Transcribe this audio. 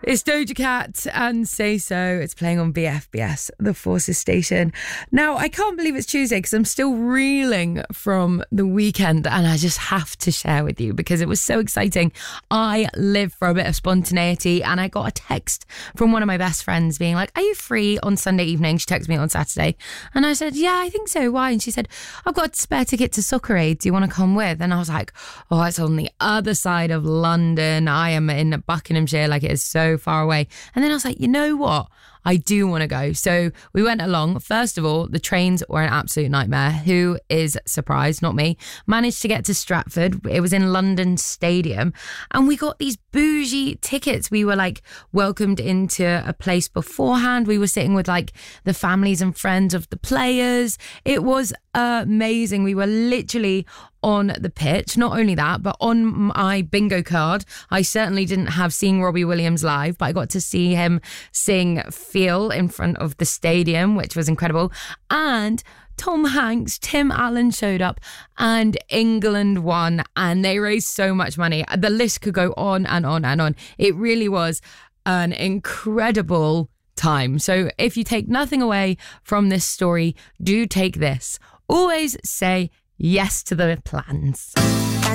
It's Doja Cat and Say So. It's playing on BFBS, the Forces station. Now, I can't believe it's Tuesday because I'm still reeling from the weekend, and I just have to share with you because it was so exciting. I live for a bit of spontaneity, and I got a text from one of my best friends being like, are you free on Sunday evening? She texted me on Saturday, and I said, yeah, I think so. Why? And she said, I've got a spare ticket to Soccer Aid. Do you want to come with? And I was like, oh, it's on the other side of London. I am in Buckinghamshire, like it is so far away. And then I was like, you know what? I do want to go. So we went along. First of all, the trains were an absolute nightmare. Who is surprised? Not me. Managed to get to Stratford. It was in London Stadium. And we got these bougie tickets. We were like welcomed into a place beforehand. We were sitting with like the families and friends of the players. It was amazing. We were literally on the pitch. Not only that, but on my bingo card, I certainly didn't have Seeing Robbie Williams live, but I got to see him sing Feel in front of the stadium, which was incredible. And Tom Hanks, Tim Allen showed up, and England won, and they raised so much money. The list could go on and on and on. It really was an incredible time. So if you take nothing away from this story, do take this. Always say yes to the plans.